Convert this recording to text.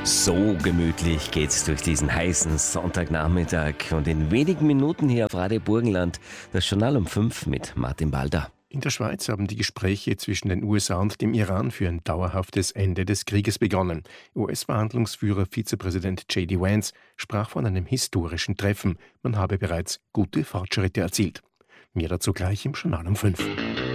So gemütlich geht's durch diesen heißen Sonntagnachmittag und in wenigen Minuten hier auf Radio Burgenland das Journal um 5 mit Martin Balder. In der Schweiz haben die Gespräche zwischen den USA und dem Iran für ein dauerhaftes Ende des Krieges begonnen. US-Verhandlungsführer Vizepräsident J.D. Vance sprach von einem historischen Treffen. Man habe bereits gute Fortschritte erzielt. Mehr dazu gleich im Journal um 5.